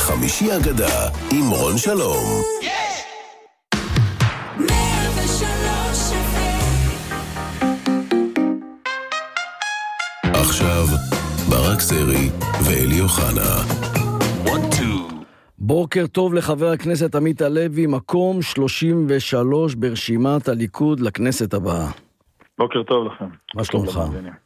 חמישי אגדה עם רון שלום. עכשיו ברק סרי ואלי אוחנה. בוקר טוב לחבר הכנסת עמית הלוי, מקום 33 ברשימת הליכוד לכנסת הבאה. בוקר טוב לכם. מה שלומך?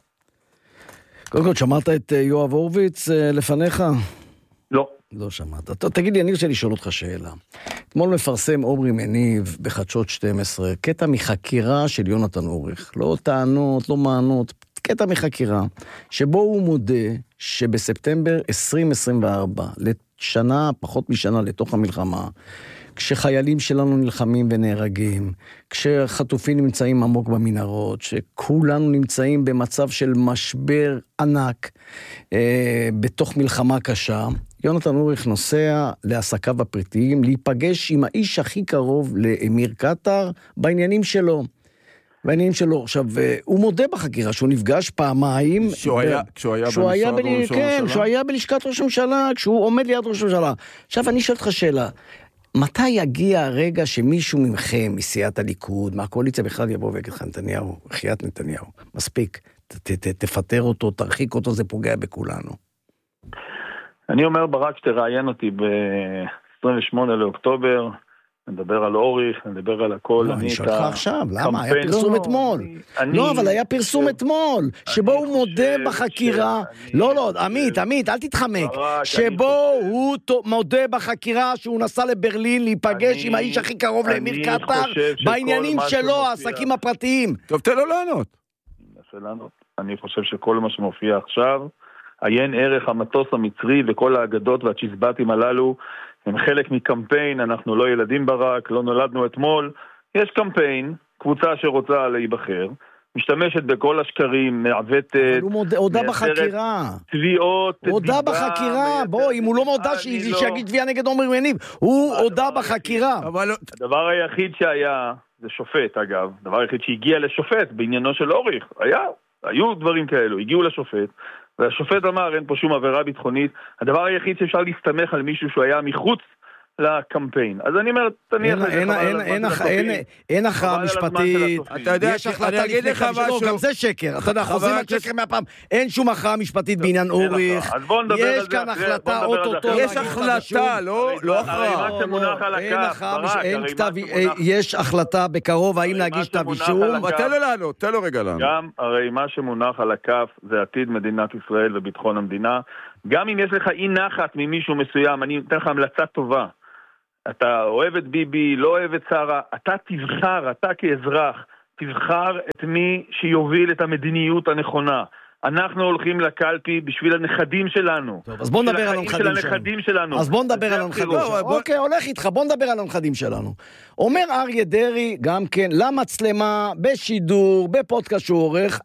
קודם כל, שמעת את יואב הורוביץ לפניך? לא. לא שמעת. תגיד לי, אני רוצה לשאול אותך שאלה. אתמול מפרסם עומרי מניב בחדשות 12, קטע מחקירה של יונתן אוריך. לא טענות, לא מענות, קטע מחקירה, שבו הוא מודה שבספטמבר 2024, לשנה, פחות משנה לתוך המלחמה, כשחיילים שלנו נלחמים ונהרגים, כשחטופים נמצאים עמוק במנהרות, שכולנו נמצאים במצב של משבר ענק, בתוך מלחמה קשה, יונתן אוריך נוסע לעסקיו הפרטיים, להיפגש עם האיש הכי קרוב לאמיר קטר, בעניינים שלו. עכשיו, הוא מודה בחקירה שהוא נפגש פעמיים, כשהוא היה בלשכת ראש הממשלה, כשהוא עומד ליד ראש הממשלה. עכשיו אני שואל אותך שאלה, מתי יגיע הרגע שמישהו ממכם, מסיעת הליכוד, מהקואליציה בכלל יבוא ויגיד לך, נתניהו, חיית נתניהו, מספיק, תפטר אותו, תרחיק אותו, זה פוגע בכולנו. אני אומר ברק שתראיין אותי ב-28 לאוקטובר, נדבר על אוריך, נדבר על הכל. לא, אני שואל לך עכשיו, למה? היה פרסום אתמול. לא, אבל היה פרסום אתמול, שבו הוא מודה בחקירה. לא, עמית, אל תתחמק. שבו הוא מודה בחקירה שהוא נסע לברלין להיפגש עם האיש הכי קרוב לאמיר קטר, בעניינים שלו, העסקים הפרטיים. טוב, תן לו לענות. אני חושב שכל מה שמופיע עכשיו, עיין ערך המטוס המצרי וכל האגדות והצ'יזבטים הללו, הם חלק מקמפיין, אנחנו לא ילדים ברק, לא נולדנו אתמול. יש קמפיין, קבוצה שרוצה להיבחר, משתמשת בכל השקרים, מעוותת, אבל הוא הודה בחקירה. תביעות, הוא הודה בחקירה, בוא, אם הוא לא מודה שיגיד תביעה נגד עומרי מניב, הוא הודה בחקירה. הדבר היחיד שהיה, זה שופט אגב, הדבר היחיד שהגיע לשופט בעניינו של אוריך, היו דברים כאלו, הגיעו לשופט, והשופט אמר, אין פה שום עבירה ביטחונית. הדבר היחיד שאפשר להסתמך על מישהו שהוא היה מחוץ לקמפיין. אז אני אומר, תניח לזה. אין הכרעה משפטית. אתה יודע, אני אגיד לך משהו. גם זה שקר. אתה יודע, חוזרים על שקר מהפעם. אין שום הכרעה משפטית בעניין אוריך. יש כאן החלטה אוטוטו. יש החלטה, לא הכרעה. יש החלטה בקרוב, האם להגיש כתב אישום. תן לו רגע לענות. גם הרי מה שמונח על הכף זה עתיד מדינת ישראל וביטחון המדינה. גם אם יש לך אי נחת ממישהו מסוים, אני אתן לך המלצה טובה. אתה אוהב את ביבי, לא אוהב את שרה, אתה תבחר, אתה כאזרח, תבחר את מי שיוביל את המדיניות הנכונה. אנחנו הולכים לקלפי בשביל הנכדים שלנו. טוב, אז בוא נדבר על הנכדים שלנו. אז בוא נדבר על הנכדים שלנו. אוקיי, הולך איתך, בוא נדבר על הנכדים שלנו. אומר אריה דרעי, גם כן, למצלמה, בשידור, בפודקאסט שהוא עורך,